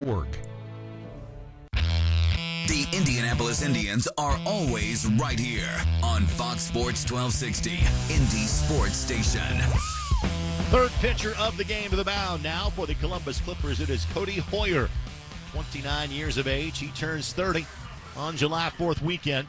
Network. The Indianapolis Indians are always right here on Fox Sports 1260, Indy Sports Station. Third pitcher of the game to the mound now for the Columbus Clippers. It is Cody Hoyer, 29 years of age. He turns 30 on July 4th weekend.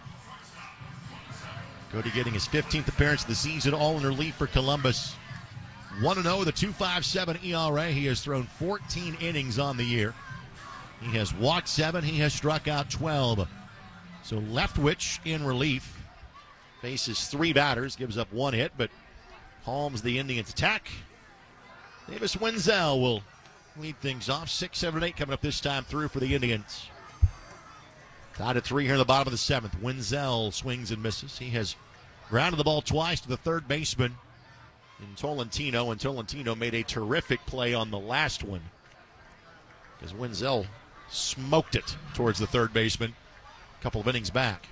Cody getting his 15th appearance of the season, all in relief for Columbus. 1-0 with a 2.57 ERA. He has thrown 14 innings on the year. He has walked 7. He has struck out 12. So Leftwich in relief. Faces 3 batters, gives up 1 hit, but calms the Indians' attack. Davis Wenzel will lead things off. 6, 7, 8 coming up this time through for the Indians. Tied at 3 here in the bottom of the 7th. Wenzel swings and misses. He has grounded the ball twice to the third baseman in Tolentino, and Tolentino made a terrific play on the last one because Wenzel smoked it towards the third baseman a couple of innings back.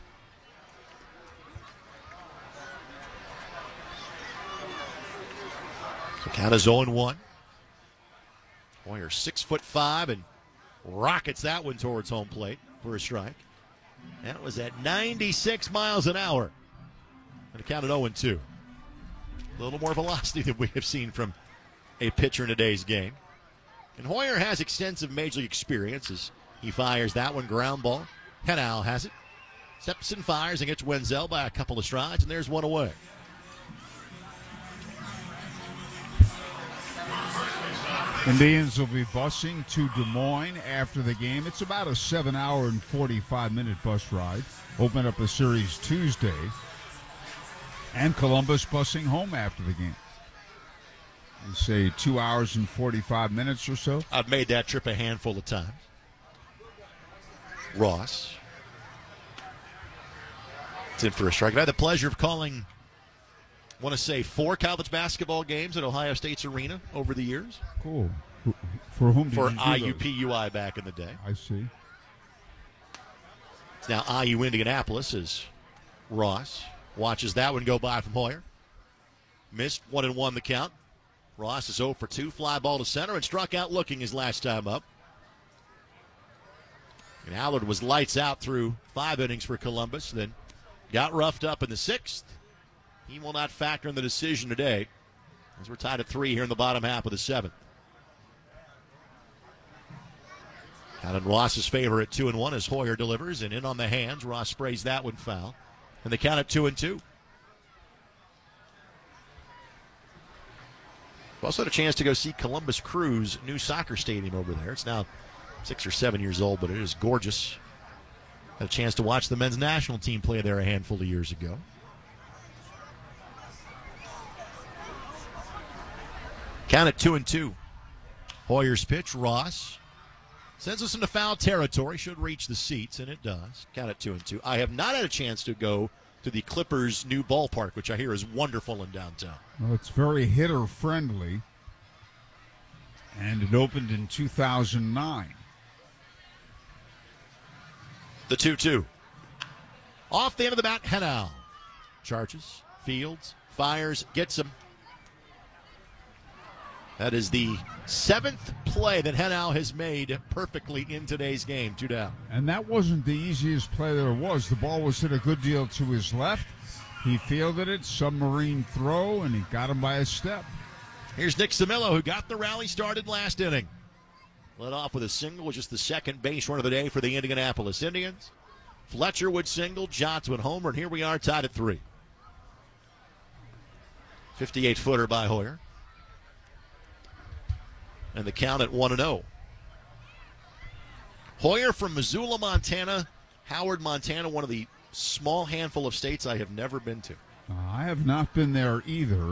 So count is 0-1. Hoyer 6'5" and rockets that one towards home plate for a strike. That was at 96 miles an hour. And it counted 0-2. A little more velocity than we have seen from a pitcher in today's game. And Hoyer has extensive major league experience as he fires that one ground ball. Henao has it. Steps and fires and gets Wenzel by a couple of strides, and there's one away. Indians will be busing to Des Moines after the game. It's about a 7-hour and 45-minute bus ride. Open up a series Tuesday. And Columbus busing home after the game. You say 2 hours and 45 minutes or so? I've made that trip a handful of times. Ross. It's in for a strike. I had the pleasure of calling, I want to say, 4 college basketball games at Ohio State's arena over the years. Cool. For whom did For you do IUPUI back in the day. I see. It's now IU Indianapolis as Ross watches that one go by from Hoyer. Missed 1-1 the count. Ross is 0 for 2. Fly ball to center and struck out looking his last time up. And Allard was lights out through 5 innings for Columbus. Then got roughed up in the 6th. He will not factor in the decision today as we're tied at 3 here in the bottom half of the 7th. Out in Ross's favor at 2-1 as Hoyer delivers, and in on the hands. Ross sprays that one foul. And they count at 2-2. We've also had a chance to go see Columbus Crew's new soccer stadium over there. It's now 6 or 7 years old, but it is gorgeous. Had a chance to watch the men's national team play there a handful of years ago. Count at 2-2. Hoyer's pitch, Ross sends us into foul territory. Should reach the seats, and it does. Count at 2-2. I have not had a chance to go to the Clippers' new ballpark, which I hear is wonderful in downtown. Well, it's very hitter-friendly, and it opened in 2009. The 2-2. Off the end of the bat, Henao. Charges, fields, fires, gets him. That is the 7th play that Henao has made perfectly in today's game. 2 down. And that wasn't the easiest play there was. The ball was hit a good deal to his left. He fielded it, submarine throw, and he got him by a step. Here's Nick Samillo, who got the rally started last inning. Led off with a single, which is the second base run of the day for the Indianapolis Indians. Fletcher would single, Johnson would homer, and here we are tied at 3. 58-footer by Hoyer. And the count at 1-0. Hoyer from Missoula, Montana. Howard, Montana, one of the small handful of states I have never been to. I have not been there either.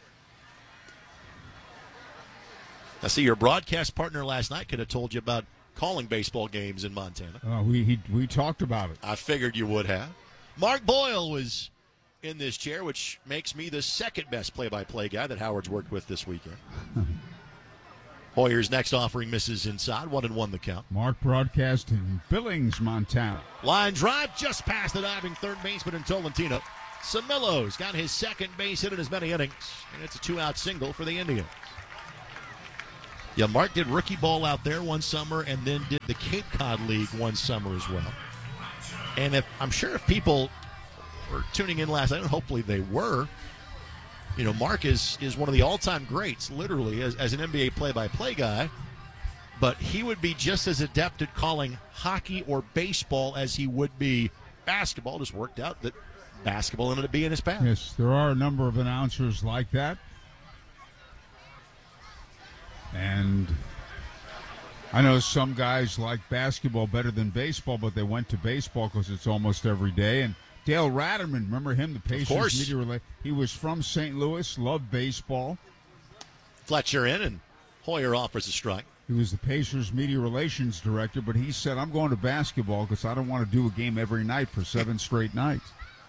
I see your broadcast partner last night could have told you about calling baseball games in Montana. We talked about it. I figured you would have. Mark Boyle was in this chair, which makes me the second best play-by-play guy that Howard's worked with this weekend. Hoyer's next offering misses inside. 1-1 the count. Mark broadcast in Billings, Montana. Line drive just past the diving third baseman in Tolentino. Samillo's got his second base hit in as many innings, and it's a 2-out single for the Indians. Yeah, Mark did rookie ball out there one summer and then did the Cape Cod League one summer as well. And I'm sure if people were tuning in last night, and hopefully they were, Mark is one of the all-time greats, literally, as an NBA play-by-play guy. But he would be just as adept at calling hockey or baseball as he would be basketball. Just worked out that basketball ended up being his path. Yes, there are a number of announcers like that. And I know some guys like basketball better than baseball, but they went to baseball because it's almost every day. And Dale Ratterman, remember him, the Pacers media relay? He was from St. Louis, loved baseball. Fletcher in, and Hoyer offers a strike. He was the Pacers media relations director, but he said, I'm going to basketball because I don't want to do a game every night for 7 straight nights.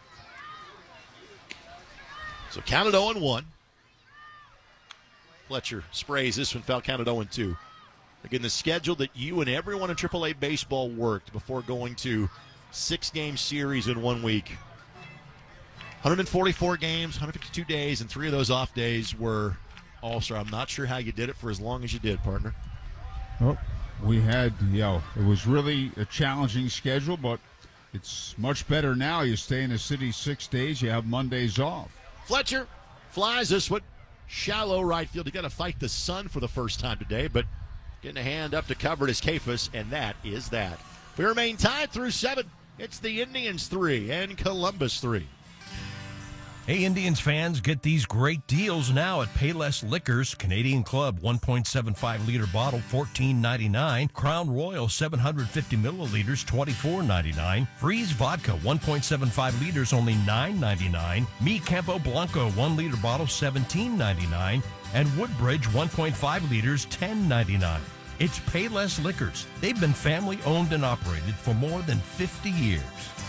So counted 0-1. Fletcher sprays this one, foul counted 0-2. Again, the schedule that you and everyone in AAA baseball worked before going to 6-game series in 1 week. 144 games, 152 days, and 3 of those off days were All-Star. I'm not sure how you did it for as long as you did, partner. Oh, we had, it was really a challenging schedule, but it's much better now. You stay in the city 6 days, you have Mondays off. Fletcher flies this one. Shallow right field. You got to fight the sun for the first time today, but getting a hand up to cover it is Kafus, and that is that. We remain tied through 7. It's the Indians 3 and Columbus 3. Hey, Indians fans, get these great deals now at Payless Liquors. Canadian Club 1.75-liter bottle, $14.99. Crown Royal 750 milliliters, $24.99. Freeze Vodka 1.75 liters, only $9.99. Mi Campo Blanco 1-liter bottle, $17.99. And Woodbridge 1.5 liters, $10.99. It's Payless Liquors. They've been family-owned and operated for more than 50 years.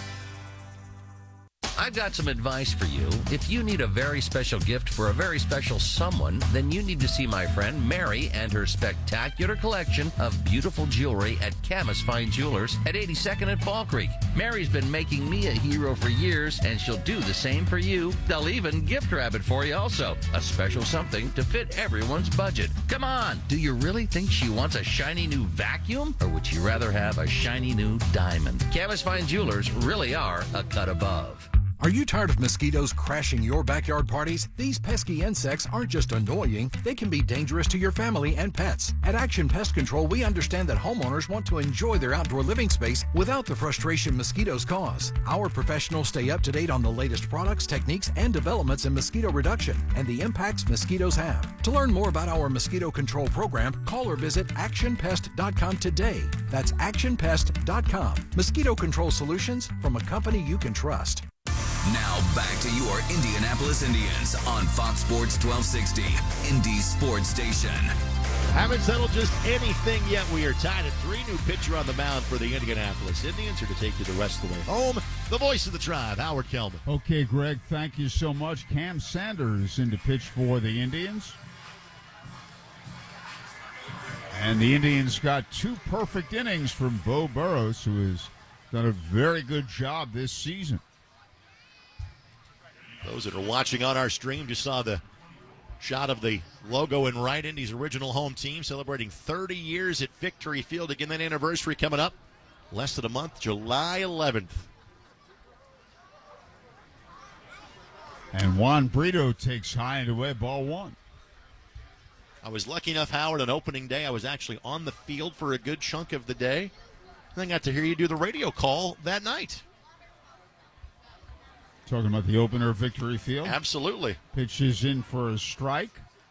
I've got some advice for you. If you need a very special gift for a very special someone, then you need to see my friend Mary and her spectacular collection of beautiful jewelry at Camus Fine Jewelers at 82nd and Fall Creek. Mary's been making me a hero for years, and she'll do the same for you. They'll even gift wrap it for you also. A special something to fit everyone's budget. Come on, do you really think she wants a shiny new vacuum? Or would she rather have a shiny new diamond? Camus Fine Jewelers really are a cut above. Are you tired of mosquitoes crashing your backyard parties? These pesky insects aren't just annoying, they can be dangerous to your family and pets. At Action Pest Control, we understand that homeowners want to enjoy their outdoor living space without the frustration mosquitoes cause. Our professionals stay up to date on the latest products, techniques, and developments in mosquito reduction and the impacts mosquitoes have. To learn more about our mosquito control program, call or visit actionpest.com today. That's actionpest.com. Mosquito control solutions from a company you can trust. Now back to your Indianapolis Indians on Fox Sports 1260, Indy Sports Station. Haven't settled just anything yet. We are tied at 3. New pitcher on the mound for the Indianapolis Indians, here to take you the rest of the way home. The voice of the tribe, Howard Kelman. Okay, Greg, thank you so much. Cam Sanders in to pitch for the Indians. And the Indians got 2 perfect innings from Bo Burrows, who has done a very good job this season. Those that are watching on our stream just saw the shot of the logo in right, Indy's original home team, celebrating 30 years at Victory Field. Again, that anniversary coming up less than a month, July 11th. And Juan Brito takes high and away, ball 1. I was lucky enough, Howard, on opening day, I was actually on the field for a good chunk of the day. And I got to hear you do the radio call that night. Talking about the opener of Victory Field? Absolutely. Pitches in for a strike.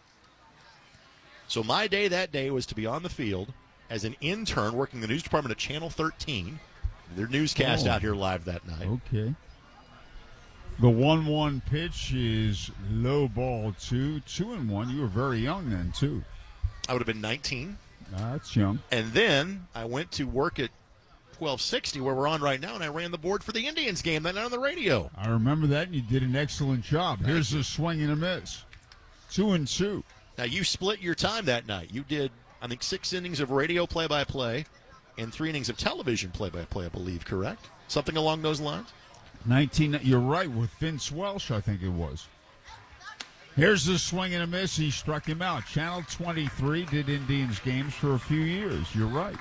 So my day that day was to be on the field as an intern working the news department at Channel 13. Their newscast out here live that night. Okay. The 1-1 pitch is low ball 2. 2-1. You were very young then, too. I would have been 19. That's young. And then I went to work at 1260, where we're on right now, and I ran the board for the Indians game that night on the radio. I remember that, and you did an excellent job. Here's a swing and a miss. 2-2. Now, you split your time that night. You did, I think, 6 innings of radio play-by-play and 3 innings of television play-by-play, I believe, correct? Something along those lines? 19. You're right, with Vince Welsh, I think it was. Here's the swing and a miss. He struck him out. Channel 23 did Indians games for a few years. You're right.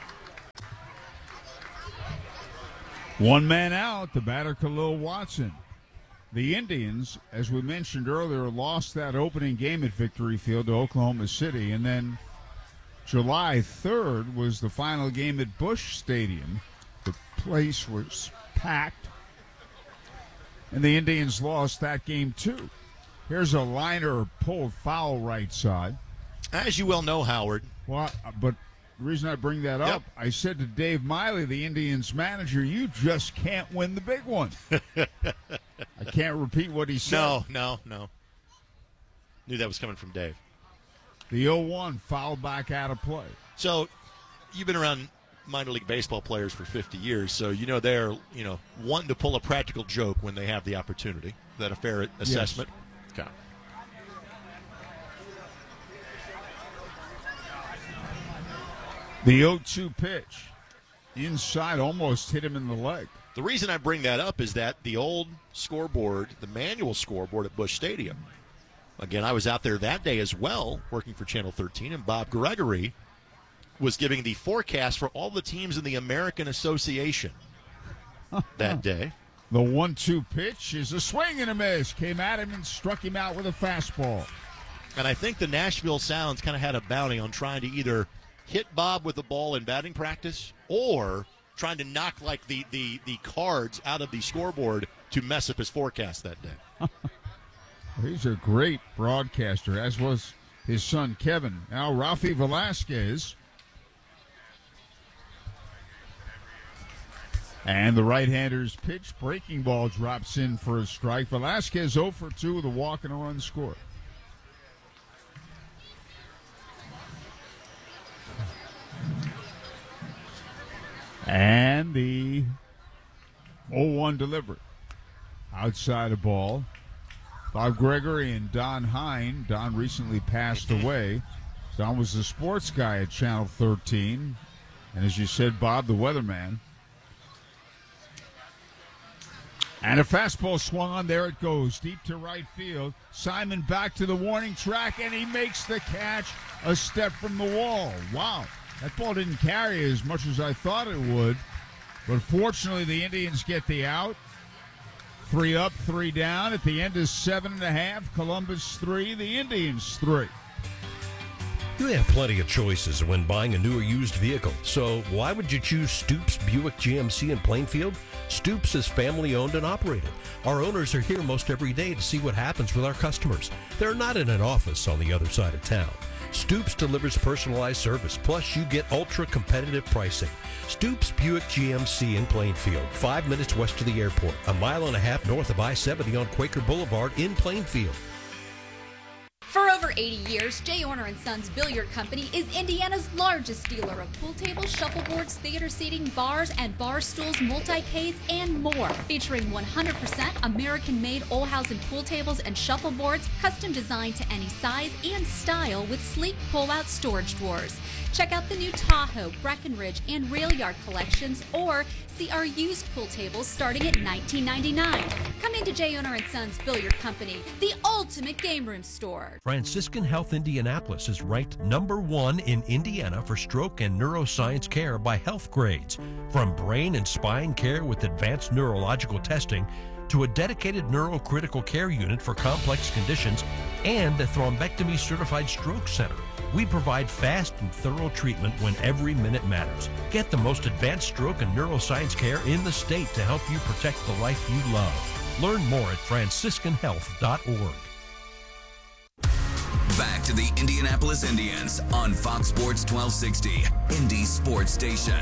One man out, the batter Khalil Watson. The Indians, as we mentioned earlier, lost that opening game at Victory Field to Oklahoma City, and then July 3rd was the final game at Busch Stadium. The place was packed, and the Indians lost that game too. Here's a liner pulled foul right side. As you well know, Howard. Well, but the reason I bring that up, I said to Dave Miley, the Indians manager, you just can't win the big one. I can't repeat what he said. No. Knew that was coming from Dave. The 0-1 foul back out of play. So you've been around minor league baseball players for 50 years, so they're wanting to pull a practical joke when they have the opportunity. Is that a fair assessment? Yes. Okay. The 0-2 pitch. Inside almost hit him in the leg. The reason I bring that up is that the old scoreboard, the manual scoreboard at Busch Stadium, again, I was out there that day as well, working for Channel 13, and Bob Gregory was giving the forecast for all the teams in the American Association that day. The 1-2 pitch is a swing and a miss. Came at him and struck him out with a fastball. And I think the Nashville Sounds kind of had a bounty on trying to either hit Bob with the ball in batting practice or trying to knock like the cards out of the scoreboard to mess up his forecast that day. He's a great broadcaster, as was his son Kevin. Now Rafi Velasquez. And the right-hander's pitch, breaking ball drops in for a strike. Velasquez 0 for 2 with a walk and a run scored. And the 0-1 delivery. Outside the ball. Bob Gregory and Don Hine. Don recently passed away. Don was the sports guy at Channel 13. And as you said, Bob, the weatherman. And a fastball swung on. There it goes. Deep to right field. Simon back to the warning track, and he makes the catch a step from the wall. Wow. That ball didn't carry as much as I thought it would. But fortunately, the Indians get the out. 3 up, 3 down. At the end is 7.5. Columbus 3, the Indians 3. You have plenty of choices when buying a new or used vehicle, so why would you choose Stoops Buick GMC in Plainfield? Stoops is family owned and operated. Our owners are here most every day to see what happens with our customers. They're not in an office on the other side of town. Stoops delivers personalized service, plus you get ultra-competitive pricing. Stoops Buick GMC in Plainfield, 5 minutes west of the airport, a mile and a half north of I-70 on Quaker Boulevard in Plainfield. For over 80 years, J. Orner & Sons Billiard Company is Indiana's largest dealer of pool tables, shuffleboards, theater seating, bars, and bar stools, multi-cades, and more. Featuring 100% American-made Olhausen pool tables and shuffleboards, custom designed to any size and style with sleek pull-out storage drawers. Check out the new Tahoe, Breckenridge, and Rail Yard collections, or see our used pool tables starting at $19.99. Come into J. Orner & Sons Billiard Company, the ultimate game room store. Franciscan Health Indianapolis is ranked #1 in Indiana for stroke and neuroscience care by Health Grades. From brain and spine care with advanced neurological testing to a dedicated neurocritical care unit for complex conditions and a thrombectomy certified stroke center. We provide fast and thorough treatment when every minute matters. Get the most advanced stroke and neuroscience care in the state to help you protect the life you love. Learn more at franciscanhealth.org. Back to the Indianapolis Indians on Fox Sports 1260, Indy Sports Station.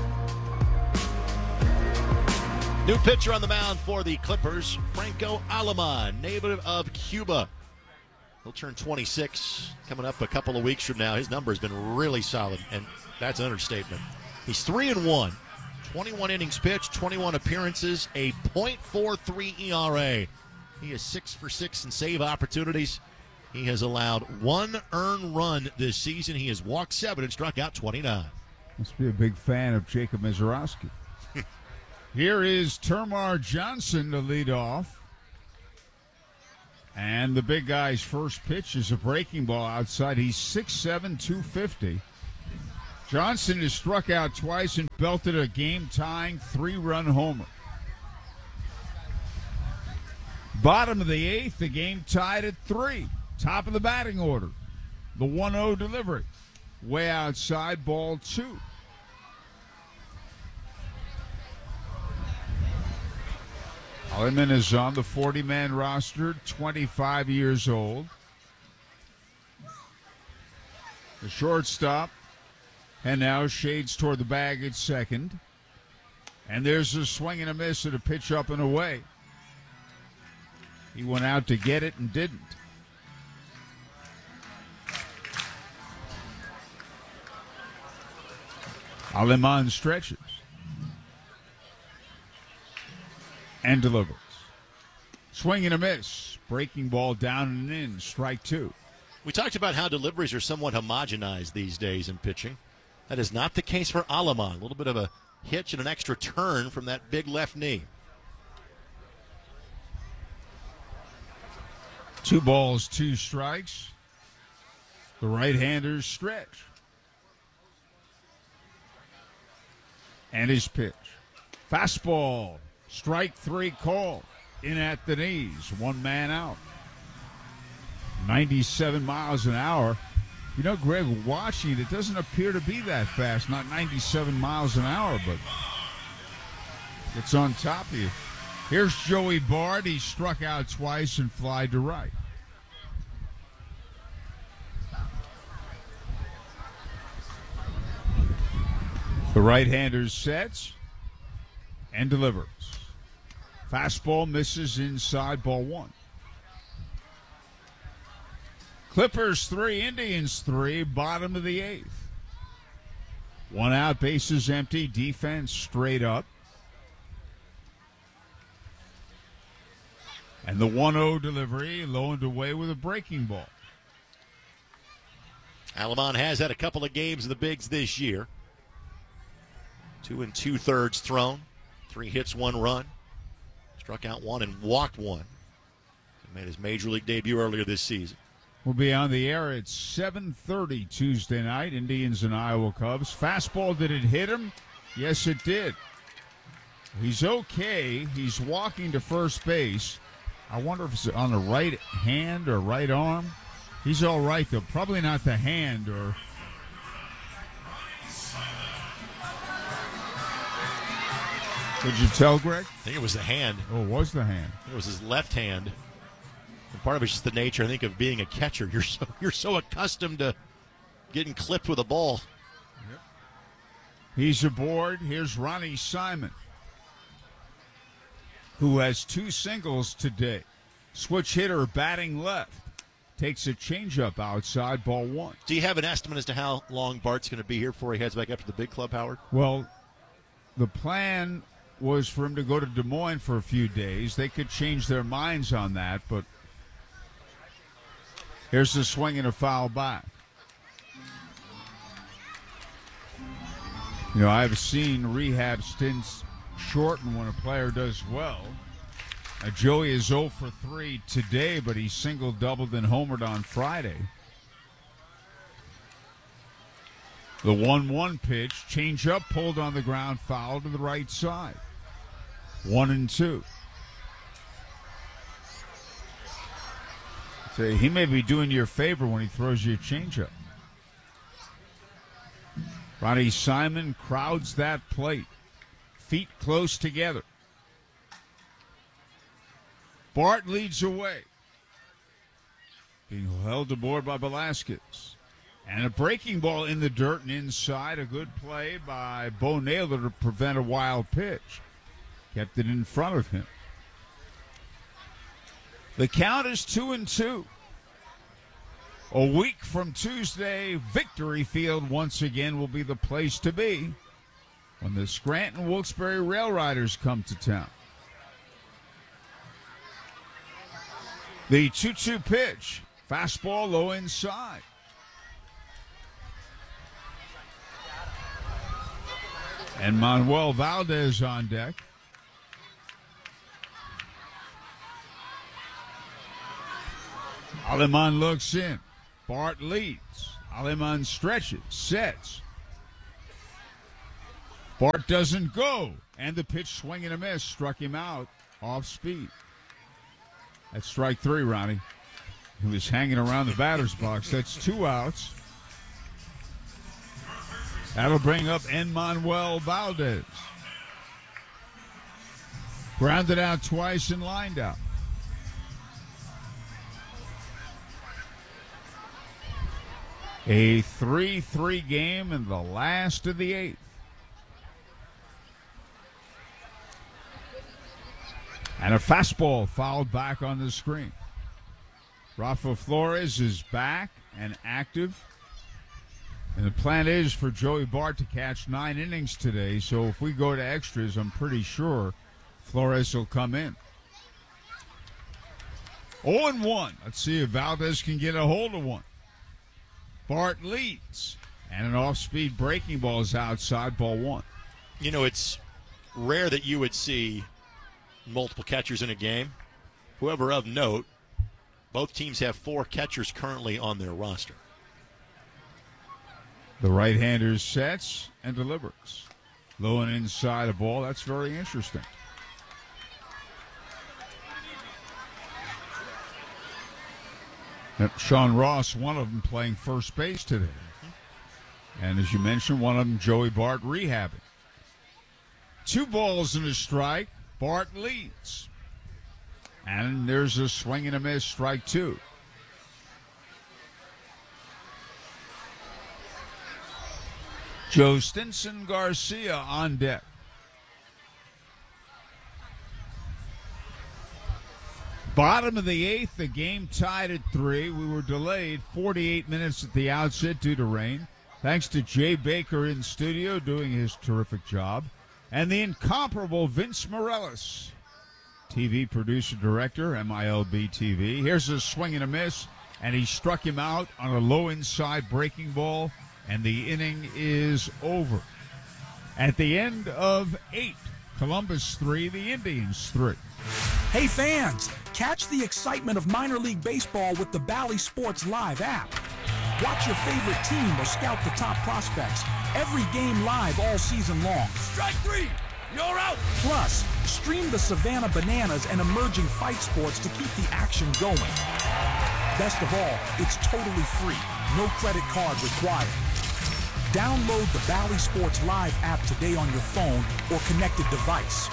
New pitcher on the mound for the Clippers, Franco Aleman, native of Cuba. He'll turn 26 coming up a couple of weeks from now. His number has been really solid, and that's an understatement. He's 3-1, 21 innings pitched, 21 appearances, a .43 ERA. He is 6 for 6 in save opportunities. He has allowed 1 earned run this season. He has walked 7 and struck out 29. Must be a big fan of Jacob Mizorowski. Here is Termar Johnson to lead off. And the big guy's first pitch is a breaking ball outside. He's 6'7", 250. Johnson has struck out twice and belted a game-tying 3-run homer. Bottom of the 8th, the game tied at 3. Top of the batting order. The 1-0 delivery. Way outside, ball 2. Holliman is on the 40-man roster, 25 years old. The shortstop, and now shades toward the bag at second. And there's a swing and a miss at a pitch up and away. He went out to get it and didn't. Aleman stretches and delivers. Swing and a miss. Breaking ball down and in. Strike 2. We talked about how deliveries are somewhat homogenized these days in pitching. That is not the case for Aleman. A little bit of a hitch and an extra turn from that big left knee. 2 balls, 2 strikes. The right-handers stretch. And his pitch. Fastball. Strike 3 call. In at the knees. 1 man out. 97 miles an hour. You know, Greg, watching it doesn't appear to be that fast. Not 97 miles an hour, but it's on top of you. Here's Joey Bard. He struck out twice and fly to right. The right-hander sets and delivers. Fastball misses inside, ball 1. Clippers 3, Indians 3, bottom of the 8th. 1 out, bases empty, defense straight up. And the 1-0 delivery, low and away with a breaking ball. Aleman has had a couple of games in the bigs this year. 2 2/3 thrown, 3 hits, 1 run. Struck out 1 and walked 1. He made his major league debut earlier this season. We'll be on the air at 7:30 Tuesday night, Indians and Iowa Cubs. Fastball, did it hit him? Yes, it did. He's okay. He's walking to first base. I wonder if it's on the right hand or right arm. He's all right, though. Probably not the hand or... Could you tell, Greg? I think it was the hand. Oh, it was the hand. It was his left hand. And part of it's just the nature, I think, of being a catcher. You're so accustomed to getting clipped with a ball. Yep. He's aboard. Here's Ronnie Simon, who has 2 singles today. Switch hitter batting left. Takes a changeup outside, ball 1. Do you have an estimate as to how long Bart's going to be here before he heads back up to the big club, Howard? Well, the plan was for him to go to Des Moines for a few days. They could change their minds on that, but here's the swing and a foul back. You know, I've seen rehab stints shorten when a player does well. Joey is 0 for 3 today, but he singled, doubled, and homered on Friday. The 1-1 pitch, change up, pulled on the ground, foul to the right side. 1-2. So he may be doing you a favor when he throws you a changeup. Ronnie Simon crowds that plate. Feet close together. Bart leads away. Being held aboard by Velasquez. And a breaking ball in the dirt and inside. A good play by Bo Naylor to prevent a wild pitch. Kept it in front of him. The count is 2-2. A week from Tuesday, Victory Field once again will be the place to be when the Scranton Wilkes-Barre Rail Riders come to town. The 2-2 pitch. Fastball low inside. And Manuel Valdez on deck. Aleman looks in. Bart leads. Aleman stretches, sets. Bart doesn't go. And the pitch, swing and a miss, struck him out off speed. That's strike 3, Ronnie. He was hanging around the batter's box. That's 2 outs. That'll bring up Enmanuel Valdez. Grounded out twice and lined out. A 3-3 game in the last of the 8th. And a fastball fouled back on the screen. Rafa Flores is back and active. And the plan is for Joey Bart to catch 9 innings today. So if we go to extras, I'm pretty sure Flores will come in. 0-1. Let's see if Valdez can get a hold of one. Bart leads. And an off-speed breaking ball is outside, ball 1. You know, it's rare that you would see multiple catchers in a game. Whoever of note, both teams have 4 catchers currently on their roster. The right-hander sets and delivers. Low and inside a ball. That's very interesting. Sean Ross, one of them playing first base today. And as you mentioned, one of them, Joey Bart, rehabbing. 2 balls and a strike. Bart leads. And there's a swing and a miss, strike 2. Joe Stinson Garcia on deck. Bottom of the 8th, the game tied at 3. We were delayed 48 minutes at the outset due to rain. Thanks to Jay Baker in studio doing his terrific job. And the incomparable Vince Morales, TV producer director, MILB TV. Here's a swing and a miss, and he struck him out on a low inside breaking ball, and the inning is over. At the end of 8, Columbus 3, the Indians 3. Hey fans, catch the excitement of minor league baseball with the Bally Sports Live app. Watch your favorite team or scout the top prospects. Every game live all season long. Strike 3, you're out. Plus, stream the Savannah Bananas and emerging fight sports to keep the action going. Best of all, it's totally free. No credit card required. Download the Bally Sports Live app today on your phone or connected device.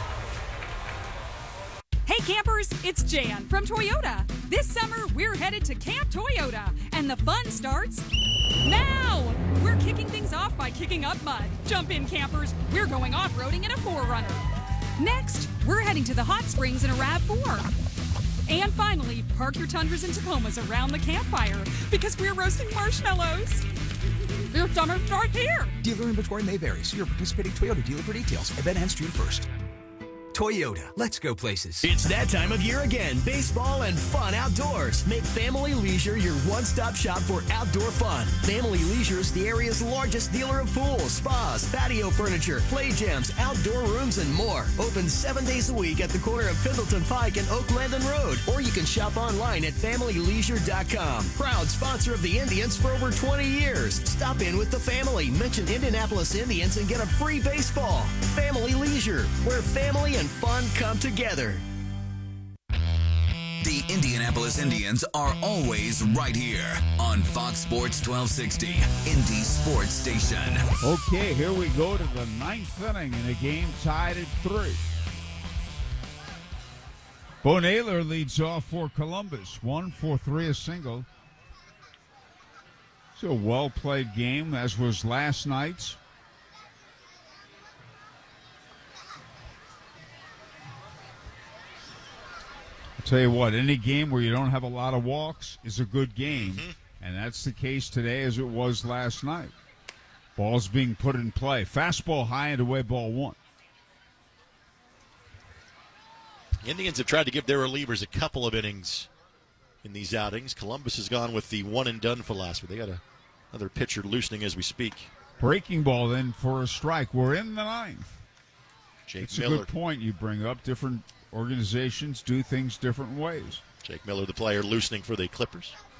Hey campers, it's Jan from Toyota. This summer, we're headed to Camp Toyota, and the fun starts now. We're kicking things off by kicking up mud. Jump in, campers. We're going off-roading in a 4Runner. Next, we're heading to the hot springs in a RAV4. And finally, park your Tundras and Tacomas around the campfire because we're roasting marshmallows. Your summer starts here. Dealer inventory may vary. See your participating Toyota dealer for details. Event ends June 1st. Toyota, let's go places. It's that time of year again. Baseball and fun outdoors. Make Family Leisure your one-stop shop for outdoor fun. Family Leisure is the area's largest dealer of pools, spas, patio furniture, play gyms, outdoor rooms, and more. Open 7 days a week at the corner of Pendleton Pike and Oak Landing Road. Or you can shop online at FamilyLeisure.com. Proud sponsor of the Indians for over 20 years. Stop in with the family. Mention Indianapolis Indians and get a free baseball. Family Leisure, where family and fun come together. The Indianapolis Indians are always right here on Fox Sports 1260, Indy Sports Station. Okay, here we go to the 9th inning in a game tied at 3. Bo Naylor leads off for Columbus. 1 for 3, a single. It's a well-played game, as was last night's. I'll tell you what, any game where you don't have a lot of walks is a good game. And that's the case today as it was last night. Ball's being put in play. Fastball high and away, ball 1. Indians have tried to give their relievers a couple of innings in these outings. Columbus has gone with the one-and-done philosophy. They got another pitcher loosening as we speak. Breaking ball then for a strike. We're in the 9th. It's a good point you bring up. Different organizations do things different ways. Jake Miller, the player, loosening for the Clippers.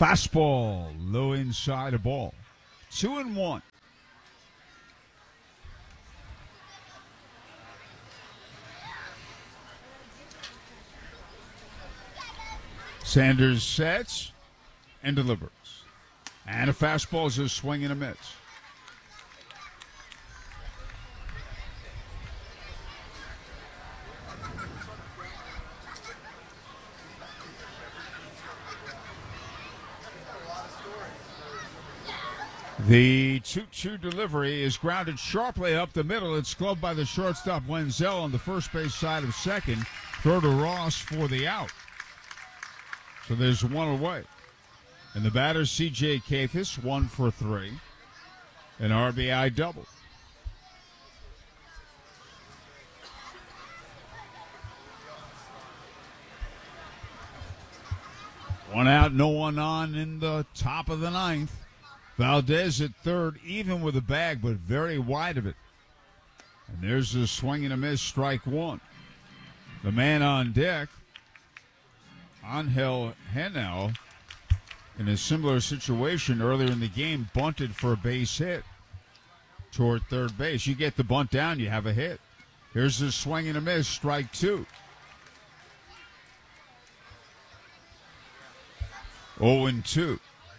Fastball, low inside a ball. 2-1. Sanders sets and delivers. And a fastball is a swing and a miss. The 2-2 delivery is grounded sharply up the middle. It's gloved by the shortstop Wenzel on the first base side of second. Throw to Ross for the out. So there's one away. And the batter, C.J. Kafis, 1 for 3. An RBI double. One out, no one on in the top of the ninth. Valdez at third, even with a bag, but very wide of it. And there's a swing and a miss, strike one. The man on deck, Angel Henao, in a similar situation earlier in the game, bunted for a base hit toward third base. You get the bunt down, you have a hit. Here's a swing and a miss, strike two. 0-2.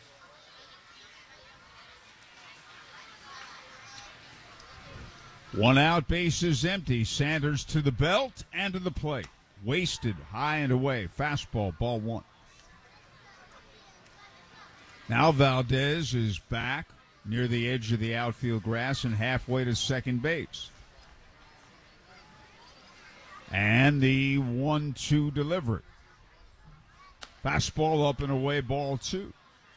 One out, base is empty. Sanders to the belt and to the plate. Wasted, high and away. Fastball, ball one. Now Valdez is back near the edge of the outfield grass and halfway to second base. And the 1-2 delivery. Fastball up and away, ball two.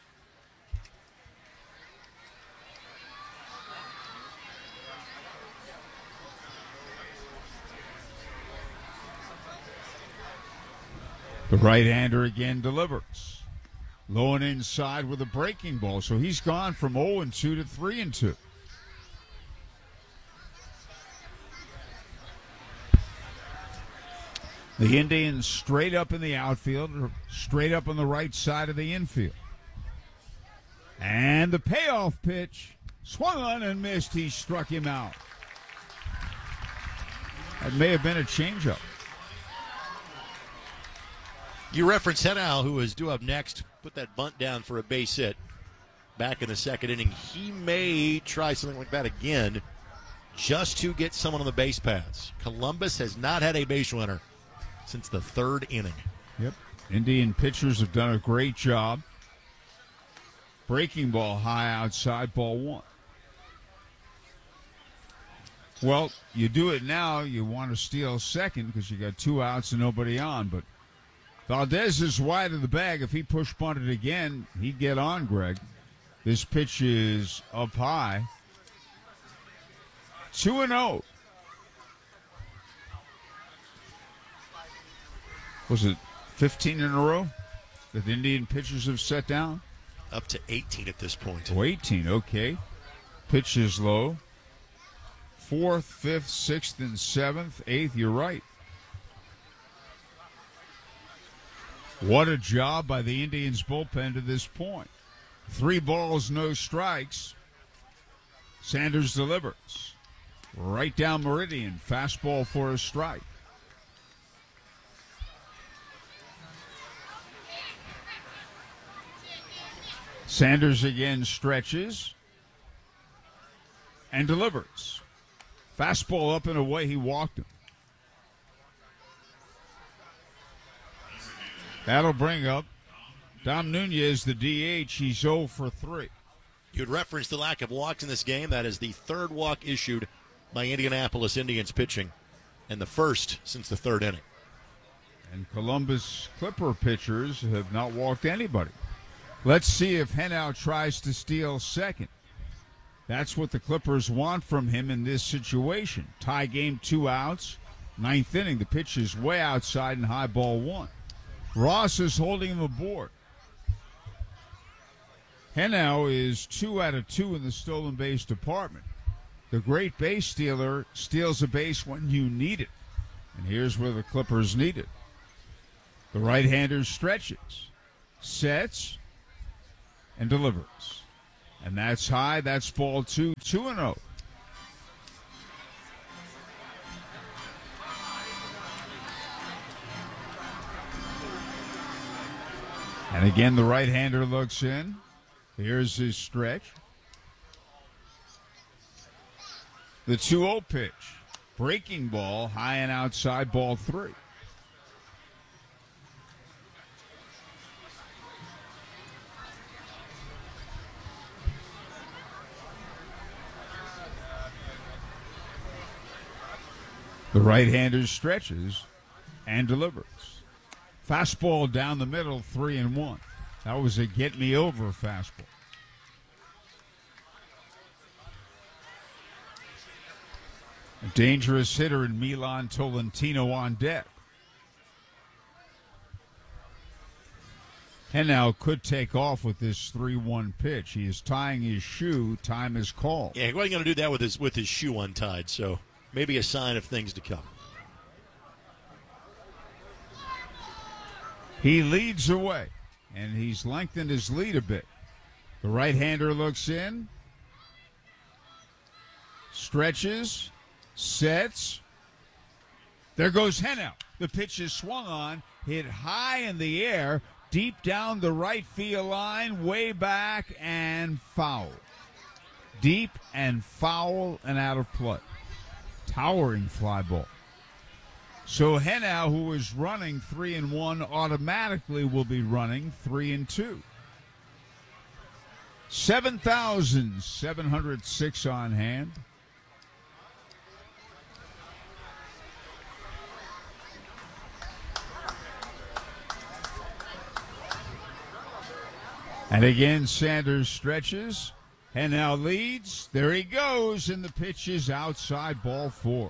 The right-hander again delivers. Low and inside with a breaking ball. So he's gone from 0-2 to 3-2. The Indians straight up in the outfield, straight up on the right side of the infield. And the payoff pitch, swung on and missed. He struck him out. That may have been a changeup. You reference Henao, who is due up next, put that bunt down for a base hit back in the second inning. He may try something like that again just to get someone on the base paths. Columbus has not had a base runner since the third inning. Yep. Indian pitchers have done a great job. Breaking ball high outside, ball one. Well, you do it now, you want to steal second because you got two outs and nobody on, but Valdez is wide of the bag. If he push bunted again, he'd get on, Greg. This pitch is up high. 2-0. Was it 15 in a row that the Indian pitchers have set down? Up to 18 at this point. Oh, 18, okay. Pitch is low. 4th, 5th, 6th, and 7th. 8th, you're right. What a job by the Indians bullpen to this point. 3 balls, no strikes. Sanders delivers. Right down meridian. Fastball for a strike. Sanders again stretches and delivers. Fastball up and away. He walked him. That'll bring up Dom Nunez, the DH. He's 0 for 3. You'd reference the lack of walks in this game. That is the third walk issued by Indianapolis Indians pitching, and the first since the third inning. And Columbus Clipper pitchers have not walked anybody. Let's see if Henao tries to steal second. That's what the Clippers want from him in this situation. Tie game, 2 outs. 9th inning, the pitch is way outside and high, ball one. Ross is holding him aboard. Henao is 2 out of 2 in the stolen base department. The great base stealer steals a base when you need it. And here's where the Clippers need it. The right-hander stretches, sets, and delivers. And that's high. That's ball 2, 2-0. And again, the right-hander looks in. Here's his stretch. The 2-0 pitch. Breaking ball, high and outside, ball 3. The right-hander stretches and delivers. Fastball down the middle, 3-1. That was a get-me-over fastball. A dangerous hitter in Milan Tolentino on deck. Henao could take off with this 3-1 pitch. He is tying his shoe. Time is called. Yeah, he wasn't going to do that with his shoe untied, so maybe a sign of things to come. He leads away, and he's lengthened his lead a bit. The right-hander looks in, stretches, sets. There goes Henao. The pitch is swung on, hit high in the air, deep down the right field line, way back, and foul. Deep and foul and out of play. Towering fly ball. So Henao, who is running 3-1, automatically will be running 3-2. 7,706 on hand. And again, Sanders stretches. Henao leads. There he goes, and the pitch is outside, ball 4.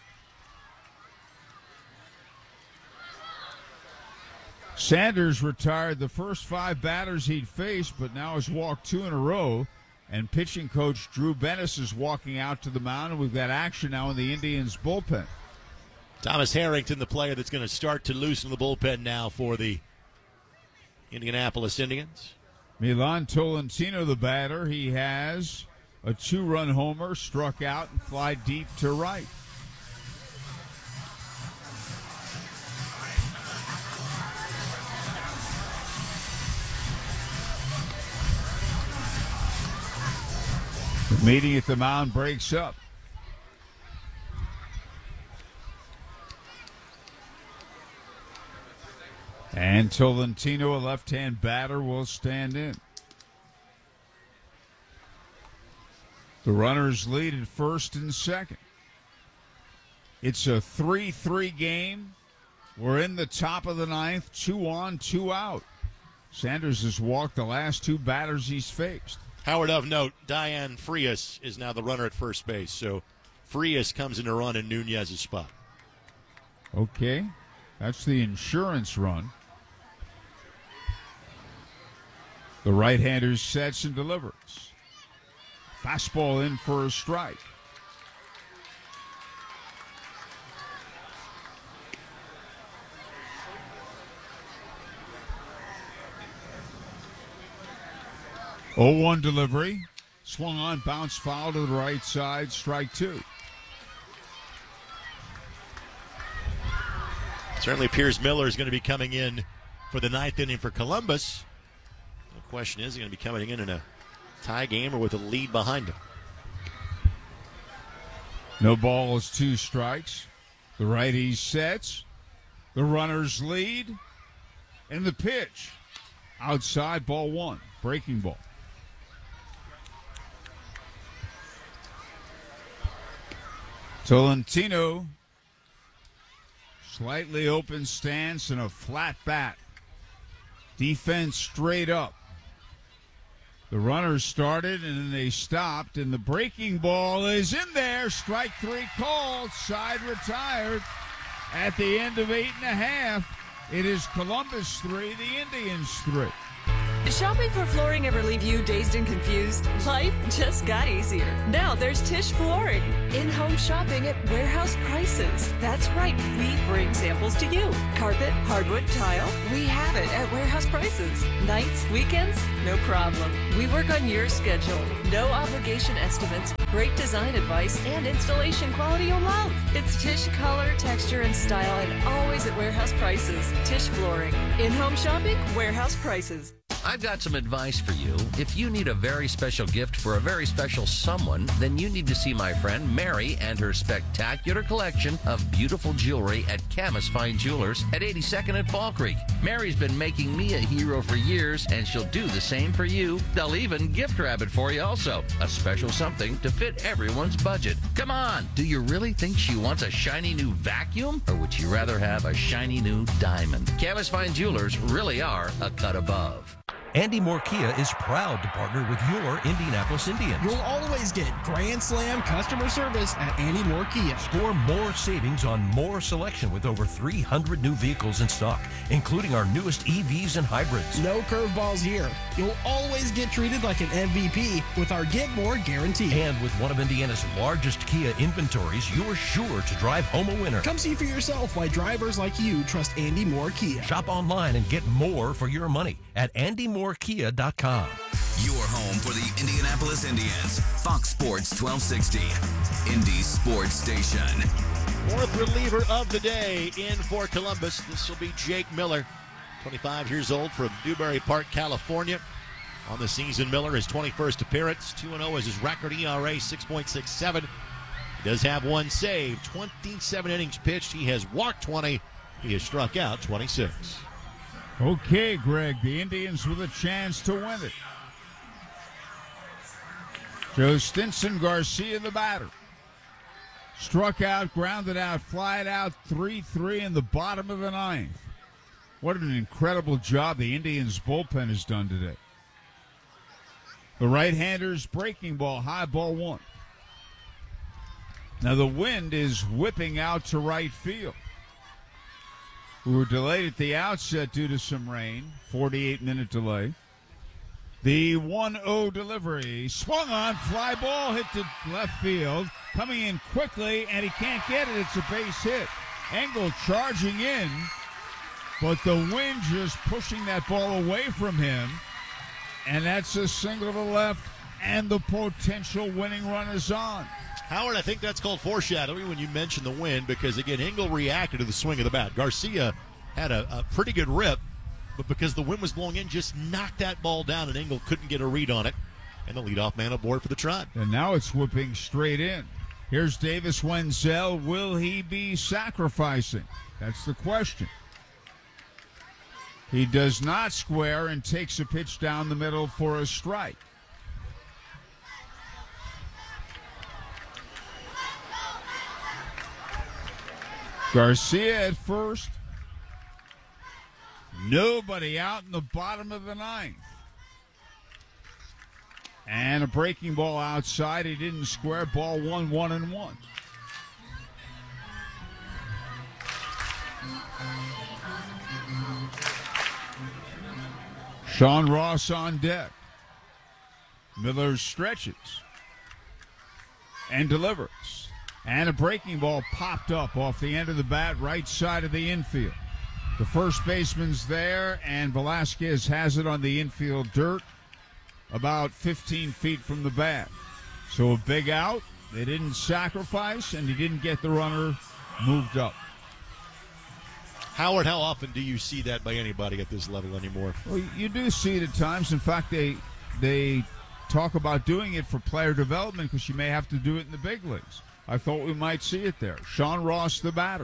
Sanders retired the first 5 batters he'd faced, but now has walked 2 in a row. And pitching coach Drew Bennis is walking out to the mound, and we've got action now in the Indians' bullpen. Thomas Harrington, the player that's going to start to loosen the bullpen now for the Indianapolis Indians. Milan Tolentino, the batter. He has a 2-run homer, struck out, and fly deep to right. The meeting at the mound breaks up. And Tolentino, a left-hand batter, will stand in. The runners lead at first and second. It's a 3-3 game. We're in the top of the ninth, 2 on, 2 out. Sanders has walked the last 2 batters he's faced. Howard, of note, Diane Frias is now the runner at first base. So Frias comes in to run in Nunez's spot. Okay. That's the insurance run. The right-hander sets and delivers. Fastball in for a strike. Oh, 1 delivery. Swung on, bounced foul to the right side, strike 2. Certainly Piers Miller is going to be coming in for the 9th inning for Columbus. The question is he going to be coming in a tie game or with a lead behind him? No balls, 2 strikes. The righty sets. The runners lead. And the pitch. Outside, ball 1. Breaking ball. Tolentino, slightly open stance and a flat bat. Defense straight up. The runners started and then they stopped, and the breaking ball is in there. Strike 3 called. Side retired at the end of 8.5. It is Columbus 3, the Indians 3. Shopping for flooring ever leave you dazed and confused? Life just got easier. Now there's Tisch Flooring. In-home shopping at warehouse prices. That's right, we bring samples to you. Carpet, hardwood, tile, we have it at warehouse prices. Nights, weekends, no problem. We work on your schedule. No obligation estimates, great design advice, and installation quality you'll love. It's Tisch color, texture, and style, and always at warehouse prices. Tisch Flooring. In-home shopping, warehouse prices. I've got some advice for you. If you need a very special gift for a very special someone, then you need to see my friend Mary and her spectacular collection of beautiful jewelry at Camas Fine Jewelers at 82nd and Fall Creek. Mary's been making me a hero for years, and she'll do the same for you. They'll even gift wrap it for you also. A special something to fit everyone's budget. Come on, do you really think she wants a shiny new vacuum? Or would you rather have a shiny new diamond? Camas Fine Jewelers really are a cut above. Andy Moore Kia is proud to partner with your Indianapolis Indians. You'll always get Grand Slam customer service at Andy Moore Kia. Score more savings on more selection with over 300 new vehicles in stock, including our newest EVs and hybrids. No curveballs here. You'll always get treated like an MVP with our Get More guarantee. And with one of Indiana's largest Kia inventories, you're sure to drive home a winner. Come see for yourself why drivers like you trust Andy Moore Kia. Shop online and get more for your money at andymorekia.com. Your home for the Indianapolis Indians. Fox Sports 1260. Indy Sports Station. Fourth reliever of the day in for Columbus. This will be Jake Miller, 25 years old from Newbury Park, California. On the season, Miller, his 21st appearance. 2-0 is his record. ERA 6.67. He does have one save. 27 innings pitched. He has walked 20. He has struck out 26. Okay, Greg, the Indians with a chance to win it. Joe Stinson Garcia, the batter. Struck out, grounded out, flied out, 3-3 in the bottom of the ninth. What an incredible job the Indians bullpen has done today. The right-hander's breaking ball, high ball one. Now the wind is whipping out to right field. We were delayed at the outset due to some rain, 48-minute delay. The 1-0 delivery, swung on, fly ball, hit to left field, coming in quickly, and he can't get it. It's a base hit. Engel charging in, but the wind just pushing that ball away from him, and that's a single to the left, and the potential winning run is on. Howard, I think that's called foreshadowing when you mention the wind because, again, Engel reacted to the swing of the bat. Garcia had a pretty good rip, but because the wind was blowing in, just knocked that ball down, and Engel couldn't get a read on it. And the leadoff man aboard for the Tribe. And now it's whipping straight in. Here's Davis Wenzel. Will he be sacrificing? That's the question. He does not square and takes a pitch down the middle for a strike. Garcia at first. Nobody out in the bottom of the ninth. And a breaking ball outside. He didn't square. Ball 1-1-1. Sean Ross on deck. Miller stretches and delivers. And a breaking ball popped up off the end of the bat, right side of the infield. The first baseman's there, and Velasquez has it on the infield dirt about 15 feet from the bat. So a big out. They didn't sacrifice, and he didn't get the runner moved up. Howard, how often do you see that by anybody at this level anymore? Well, you do see it at times. In fact, they talk about doing it for player development because you may have to do it in the big leagues. I thought we might see it there. Sean Ross, the batter.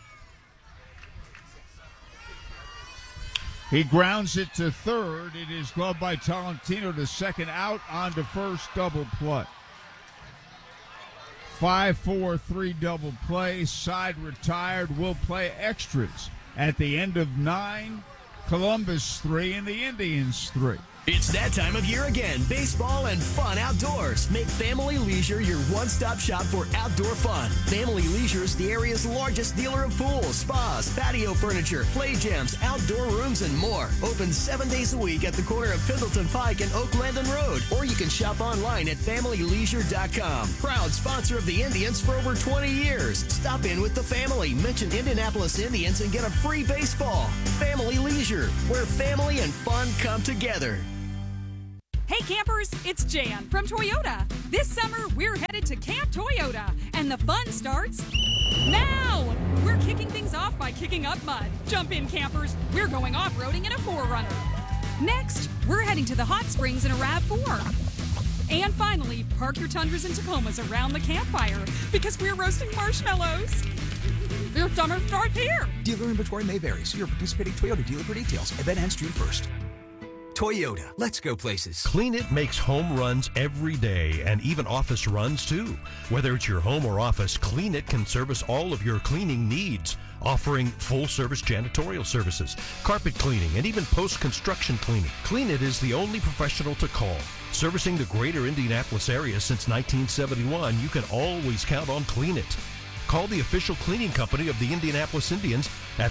He grounds it to third. It is gloved by Tolentino to second, out onto first, double play. 5-4-3 double play. Side retired. Will play extras at the end of 9. Columbus 3 and the Indians 3. It's that time of year again. Baseball and fun outdoors. Make Family Leisure your one-stop shop for outdoor fun. Family Leisure is the area's largest dealer of pools, spas, patio furniture, play gyms, outdoor rooms, and more. Open 7 days a week at the corner of Pendleton Pike and Oak Landon Road. Or you can shop online at FamilyLeisure.com. Proud sponsor of the Indians for over 20 years. Stop in with the family. Mention Indianapolis Indians and get a free baseball. Family Leisure, where family and fun come together. Hey campers, it's Jan from Toyota. This summer, we're headed to Camp Toyota, and the fun starts now! We're kicking things off by kicking up mud. Jump in, campers. We're going off-roading in a 4Runner. Next, we're heading to the hot springs in a RAV4. And finally, park your Tundras and Tacomas around the campfire because we're roasting marshmallows. Your summer starts here. Dealer inventory may vary. See your participating Toyota dealer for details. Event ends June 1st. Toyota, let's go places. Clean It makes home runs every day and even office runs too. Whether it's your home or office, Clean It can service all of your cleaning needs, offering full-service janitorial services, carpet cleaning, and even post-construction cleaning. Clean It is the only professional to call. Servicing the greater Indianapolis area since 1971, you can always count on Clean It. Call the official cleaning company of the Indianapolis Indians at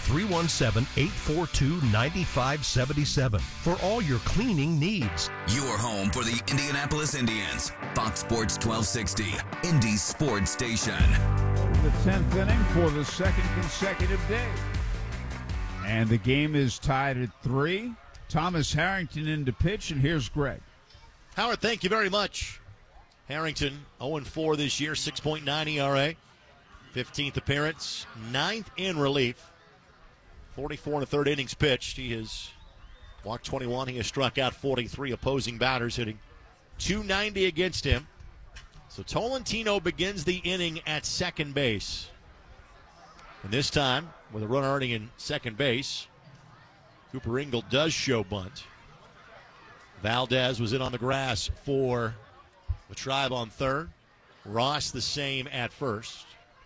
317-842-9577 for all your cleaning needs. Your home for the Indianapolis Indians. Fox Sports 1260, Indy Sports Station. The 10th inning for the second consecutive day. And the game is tied at 3. Thomas Harrington in to pitch, and here's Greg. Howard, thank you very much. Harrington, 0-4 this year, 6.9 ERA. 15th appearance, 9th in relief. 44 and a third innings pitched. He has walked 21. He has struck out 43 opposing batters, hitting .290 against him. So Tolentino begins the inning at second base. And this time, with a runner earning in second base, Cooper Ingle does show bunt. Valdez was in on the grass for the Tribe on third. Ross the same at first.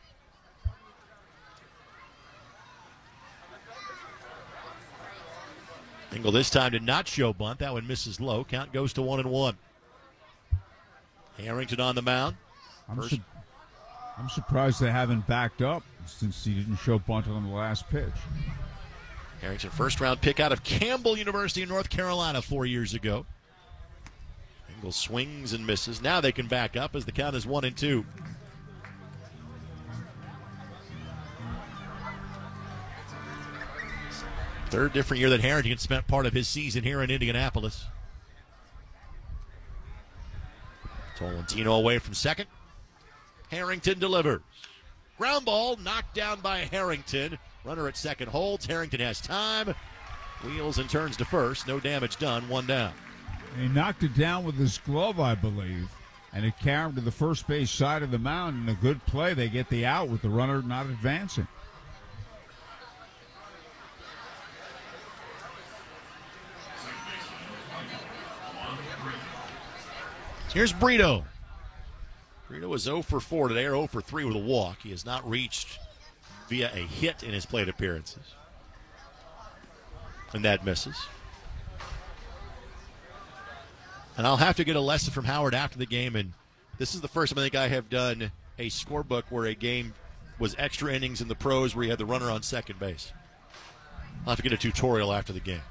Ingle this time did not show bunt. That one misses low. Count goes to 1-1. Harrington on the mound. I'm surprised they haven't backed up since he didn't show bunt on the last pitch. Harrington, first-round pick out of Campbell University in North Carolina 4 years ago. Ingle swings and misses. Now they can back up as the count is 1-2. Third different year that Harrington spent part of his season here in Indianapolis. Tolentino away from second. Harrington delivers. Ground ball knocked down by Harrington. Runner at second holds. Harrington has time. Wheels and turns to first. No damage done. One down. He knocked it down with his glove, I believe, and it carried him to the first base side of the mound. And a good play. They get the out with the runner not advancing. Here's Brito. Brito was 0 for 4 today, or 0 for 3 with a walk. He has not reached via a hit in his plate appearances. And that misses. And I'll have to get a lesson from Howard after the game, and this is the first time I think I have done a scorebook where a game was extra innings in the pros where you had the runner on second base. I'll have to get a tutorial after the game.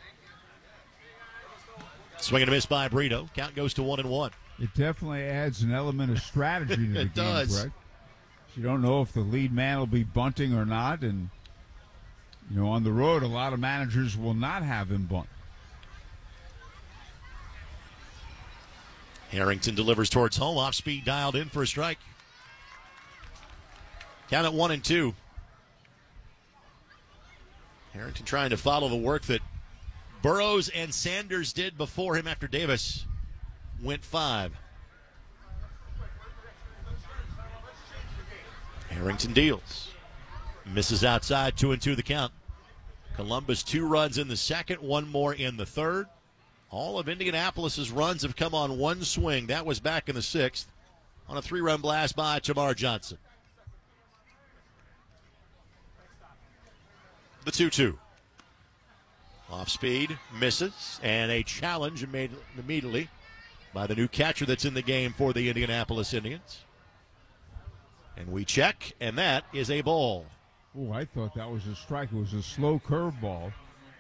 Swing and a miss by Brito. Count goes to 1-1. It definitely adds an element of strategy to the It game, does. Greg. You don't know if the lead man will be bunting or not, and on the road, a lot of managers will not have him bunt. Harrington delivers towards home. Off speed, dialed in for a strike. Count at 1-2. Harrington trying to follow the work that Burrows and Sanders did before him after Davis went 5. Harrington deals. Misses outside, 2-2 the count. Columbus 2 runs in the second, 1 more in the third. All of Indianapolis's runs have come on one swing. That was back in the 6th on a 3-run blast by Jamar Johnson. The 2-2. Off speed, misses, and a challenge made immediately by the new catcher that's in the game for the Indianapolis Indians. And we check, and that is a ball. Oh, I thought that was a strike. It was a slow curveball.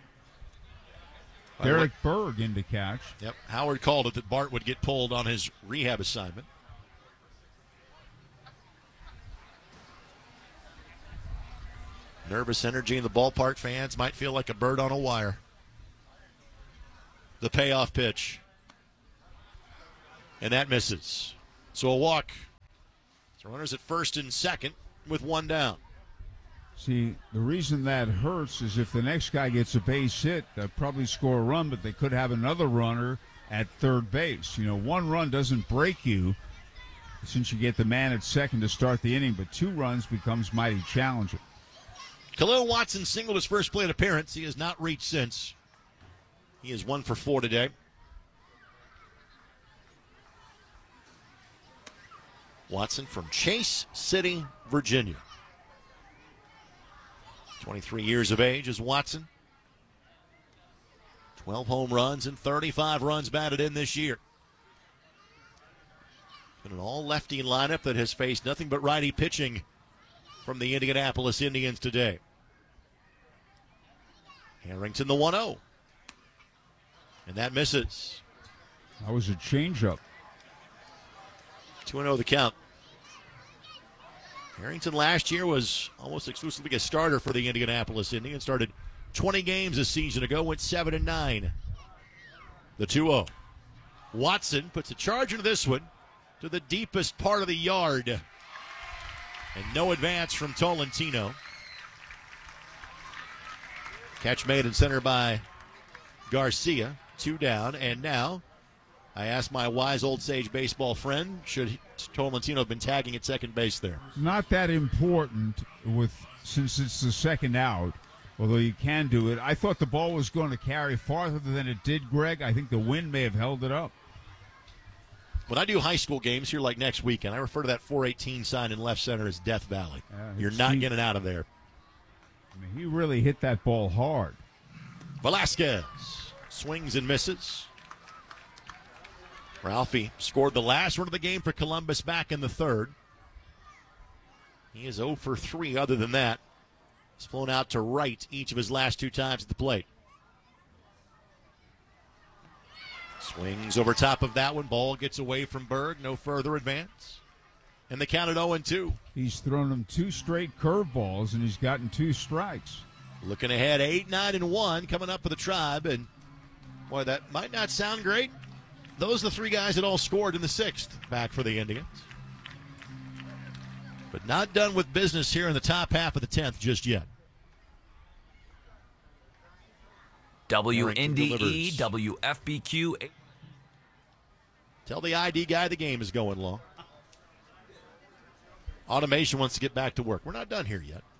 Derek Berg in to catch. Yep, Howard called it that Bart would get pulled on his rehab assignment. Nervous energy in the ballpark. Fans might feel like a bird on a wire. The payoff pitch. And that misses. So a walk. So runners at first and second with one down. See, the reason that hurts is if the next guy gets a base hit, they'll probably score a run, but they could have another runner at third base. You know, one run doesn't break you since you get the man at second to start the inning, but 2 runs becomes mighty challenging. Khalil Watson singled his first plate appearance. He has not reached since. He is 1 for 4 today. Watson from Chase City, Virginia. 23 years of age is Watson. 12 home runs and 35 runs batted in this year. In an all-lefty lineup that has faced nothing but righty pitching from the Indianapolis Indians today. Harrington the 1-0. And that misses. That was a changeup. 2-0 the count. Harrington last year was almost exclusively a starter for the Indianapolis Indians. Started 20 games a season ago, went 7-9. The 2-0. Watson puts a charge into this one to the deepest part of the yard. And no advance from Tolentino. Catch made in center by Garcia. 2 down, and now I asked my wise old sage baseball friend, should Tolentino have been tagging at second base there? Not that important since it's the second out, although you can do it. I thought the ball was going to carry farther than it did, Greg. I think the wind may have held it up. When I do high school games here like next weekend, I refer to that 418 sign in left center as Death Valley. You're not getting out of there. I mean, he really hit that ball hard. Velasquez swings and misses. Ralphie scored the last run of the game for Columbus back in the third. He is 0 for 3 other than that. He's flown out to right each of his last 2 times at the plate. Swings over top of that one. Ball gets away from Berg. No further advance. And the count at 0-2. He's thrown him 2 straight curveballs, and he's gotten 2 strikes. Looking ahead, 8-9-1 coming up for the Tribe. And, boy, that might not sound great. Those are the 3 guys that all scored in the 6th back for the Indians. But not done with business here in the top half of the 10th just yet. WNDE, WFBQ. Tell the ID guy the game is going long. Automation wants to get back to work. We're not done here yet.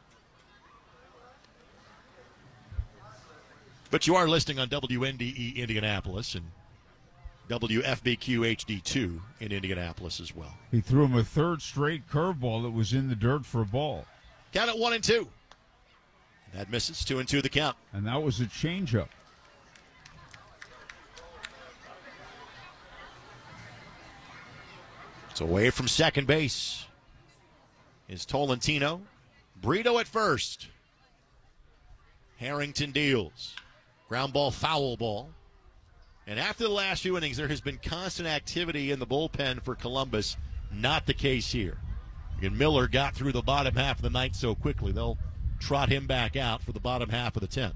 But you are listening on WNDE Indianapolis and WFBQ HD2 in Indianapolis as well. He threw him a 3rd straight curveball that was in the dirt for a ball. Count at 1-2. That misses. 2-2 the count. And that was a changeup. It's away from second base is Tolentino. Brito at first. Harrington deals. Ground ball, foul ball. And after the last few innings, there has been constant activity in the bullpen for Columbus. Not the case here. And Miller got through the bottom half of the ninth so quickly. They'll trot him back out for the bottom half of the 10th.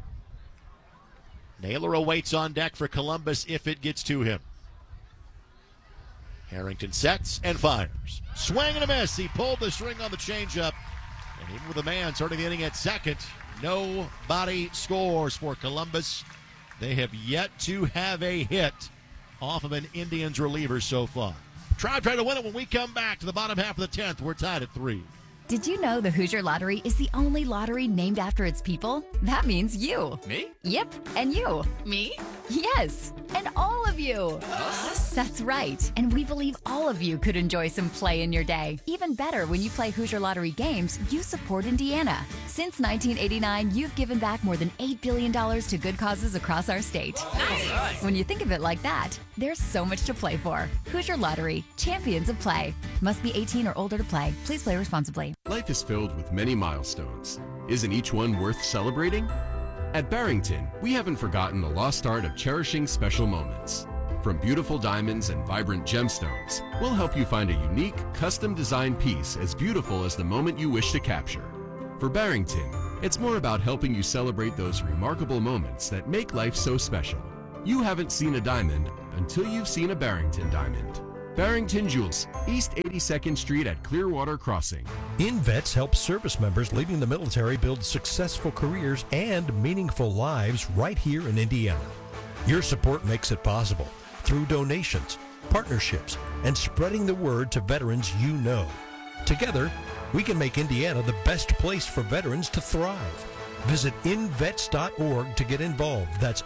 Naylor awaits on deck for Columbus if it gets to him. Harrington sets and fires. Swing and a miss. He pulled the string on the changeup. And even with a man starting the inning at second, nobody scores for Columbus. They have yet to have a hit off of an Indians reliever so far. Try to win it when we come back to the bottom half of the 10th. We're tied at 3. Did you know the Hoosier Lottery is the only lottery named after its people? That means you. Me? Yep, and you. Me? Yes, and all of of you. That's right. And we believe all of you could enjoy some play in your day. Even better, when you play Hoosier Lottery games, you support Indiana. Since 1989, you've given back more than $8 billion to good causes across our state. Nice. When you think of it like that, there's so much to play for. Hoosier Lottery, champions of play. Must be 18 or older to play. Please play responsibly. Life is filled with many milestones. Isn't each one worth celebrating? At Barrington, we haven't forgotten the lost art of cherishing special moments. From beautiful diamonds and vibrant gemstones, we'll help you find a unique, custom-designed piece as beautiful as the moment you wish to capture. For Barrington, it's more about helping you celebrate those remarkable moments that make life so special. You haven't seen a diamond until you've seen a Barrington diamond. Barrington Jewels, East 82nd Street at Clearwater Crossing. InVets helps service members leaving the military build successful careers and meaningful lives right here in Indiana. Your support makes it possible through donations, partnerships, and spreading the word to veterans you know. Together, we can make Indiana the best place for veterans to thrive. Visit invets.org to get involved. That's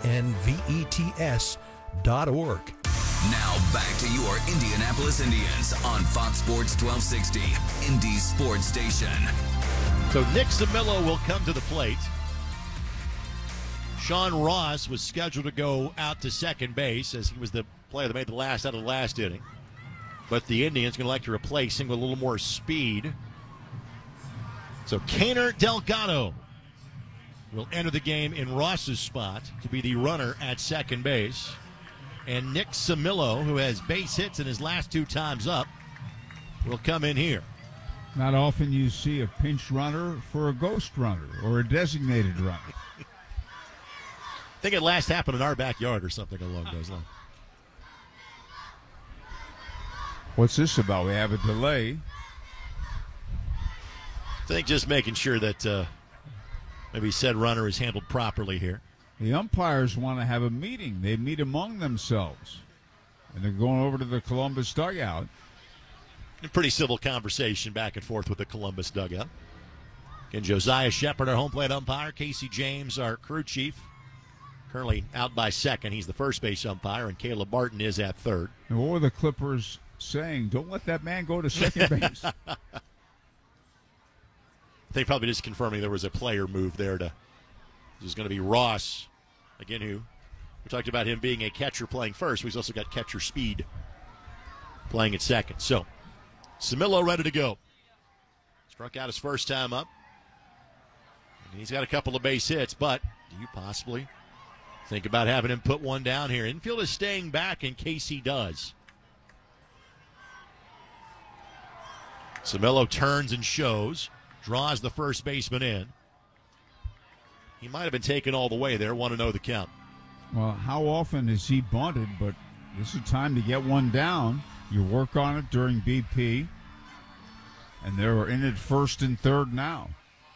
INVETS.org. Now back to your Indianapolis Indians on Fox Sports 1260, Indy Sports Station. So Nick Zamillo will come to the plate. Sean Ross was scheduled to go out to second base as he was the player that made the last out of the last inning. But the Indians going to like to replace him with a little more speed. So Kaner Delgado will enter the game in Ross's spot to be the runner at second base. And Nick Zamillo, who has base hits in his last two times up, will come in here. Not often you see a pinch runner for a ghost runner or a designated runner. I think it last happened in our backyard or something along those lines. What's this about? We have a delay. I think just making sure that maybe said runner is handled properly here. The umpires want to have a meeting. They meet among themselves. And they're going over to the Columbus dugout. A pretty civil conversation back and forth with the Columbus dugout. Again, Josiah Shepard, our home plate umpire. Casey James, our crew chief. Currently out by second. He's the first base umpire, and Caleb Barton is at third. And what were the Clippers saying? Don't let that man go to second base. They probably just confirming there was a player move there to. This is going to be Ross, again, who we talked about him being a catcher playing first. He's also got catcher speed playing at second. So, Zamillo ready to go. Struck out his first time up. And he's got a couple of base hits, but do you possibly think about having him put one down here? Infield is staying back in case he does. Zamillo turns and shows, draws the first baseman in. He might have been taken all the way there. 1-0 the count. Well, how often is he bunted? But this is time to get one down. You work on it during BP. And they're in at first and third now.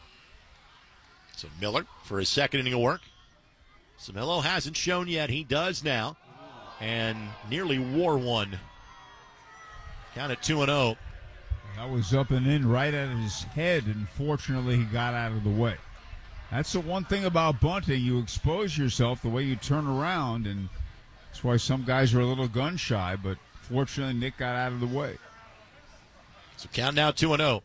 So Miller for his second inning of work. Zamillo hasn't shown yet. He does now. And nearly wore one. Count at 2-0. That was up and in right at his head, and fortunately he got out of the way. That's the one thing about bunting. You expose yourself the way you turn around, and that's why some guys are a little gun shy, but fortunately Nick got out of the way. So count now 2-0.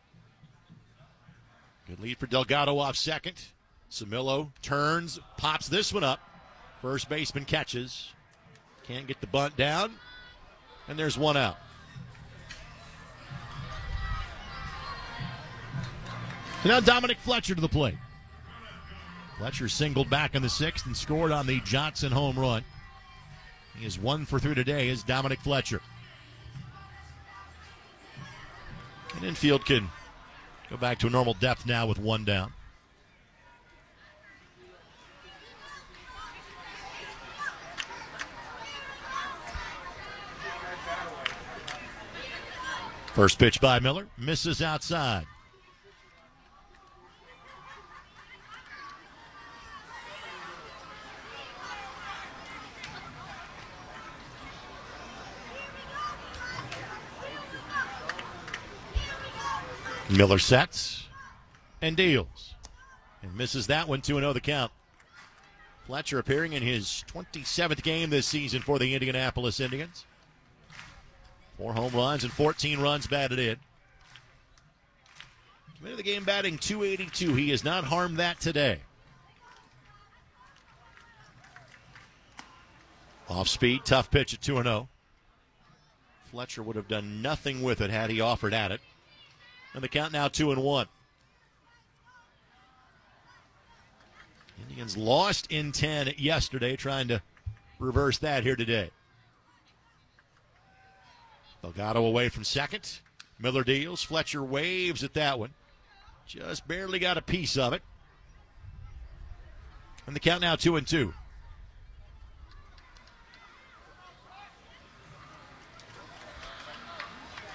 Good lead for Delgado off second. Zamillo turns, pops this one up. First baseman catches. Can't get the bunt down. And there's one out. So now Dominic Fletcher to the plate. Fletcher singled back in the sixth and scored on the Johnson home run. He is 1 for 3 today as Dominic Fletcher. And infield can go back to a normal depth now with one down. First pitch by Miller. Misses outside. Miller sets and deals. And misses that one, 2-0 the count. Fletcher appearing in his 27th game this season for the Indianapolis Indians. 4 home runs and 14 runs batted in. Came into the game batting .282. He has not harmed that today. Off speed, tough pitch at 2-0. Fletcher would have done nothing with it had he offered at it. And the count now 2-1. Indians lost in 10 yesterday, trying to reverse that here today. Delgado away from second. Miller deals. Fletcher waves at that one. Just barely got a piece of it. And the count now 2-2.